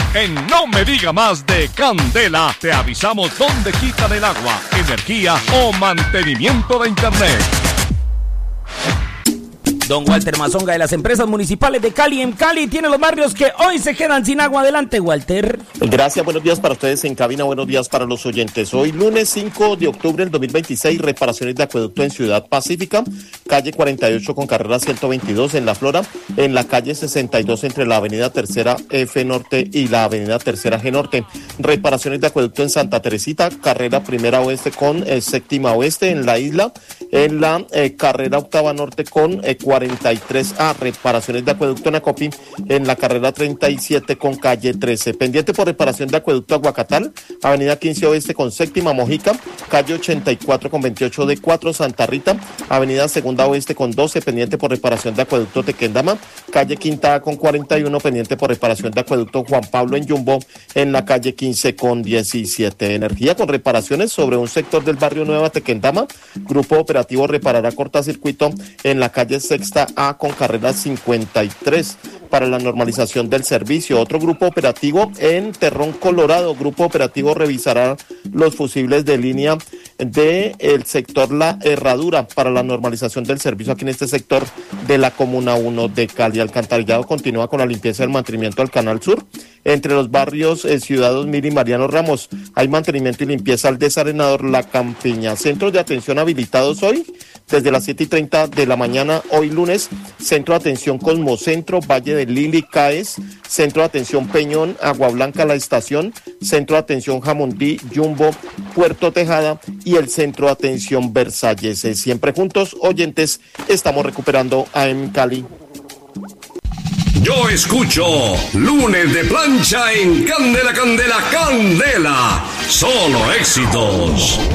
En No Me Diga Más de Candela, te avisamos dónde quitan el agua, energía o mantenimiento de internet. Don Walter Mazonga de las Empresas Municipales de Cali. En Cali tiene los barrios que hoy se quedan sin agua. Adelante, Walter. Gracias, buenos días para ustedes en cabina, buenos días para los oyentes. Hoy lunes 5 de octubre del 2026, reparaciones de acueducto en Ciudad Pacífica, calle 48 con carrera 122 en La Flora, en la calle 62 entre la avenida Tercera F Norte y la avenida Tercera G Norte. Reparaciones de acueducto en Santa Teresita, carrera Primera Oeste con Séptima Oeste en la isla, en la carrera Octava Norte con 43A, reparaciones de acueducto en Acopi, en la carrera 37 con calle 13. Pendiente por reparación de acueducto Aguacatal, avenida 15 Oeste con Séptima Mojica, calle 84 con 28 de 4 Santa Rita, avenida Segunda Oeste con 12, pendiente por reparación de acueducto Tequendama, calle Quinta A con 41, pendiente por reparación de acueducto Juan Pablo en Yumbo, en la calle 15 con 17. Energía con reparaciones sobre un sector del barrio Nueva Tequendama, grupo operativo reparará cortacircuito en la calle Sexta A con carrera 53 para la normalización del servicio. Otro grupo operativo en Terrón Colorado, grupo operativo revisará los fusibles de línea del sector La Herradura para la normalización del servicio aquí en este sector de la Comuna 1 de Cali. Alcantarillado continúa con la limpieza y el mantenimiento del Canal Sur. Entre los barrios Ciudad 2000 y Mariano Ramos hay mantenimiento y limpieza al desarenador La Campiña. Centros de atención habilitados hoy desde las 7:30 de la mañana, hoy lunes, Centro de Atención Cosmocentro, Valle de Lili, CAES, Centro de Atención Peñón, Agua Blanca, La Estación, Centro de Atención Jamundí, Jumbo, Puerto Tejada y el Centro de Atención Versalles. Siempre juntos, oyentes, estamos recuperando AM Cali. Yo escucho Lunes de Plancha en Candela, Candela, Candela. Solo éxitos.